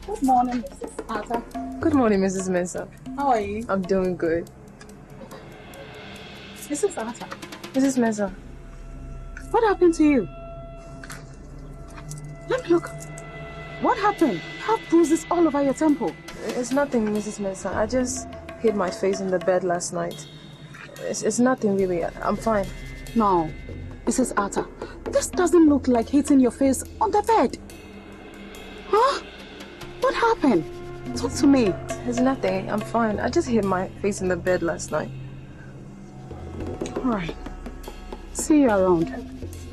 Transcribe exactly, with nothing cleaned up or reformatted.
Good morning, Missus Arthur. Good morning, Missus Mensah. How are you? I'm doing good. Missus Arthur. Missus Mensah. What happened to you? Let me look. What happened? You have bruises all over your temple. It's nothing, Missus Mensah. I just hit my face in the bed last night. It's, it's nothing really. I'm fine. No, Missus Arthur. This doesn't look like hitting your face on the bed. Huh? What happened? Talk to me. It's nothing. I'm fine. I just hit my face in the bed last night. All right. See you around.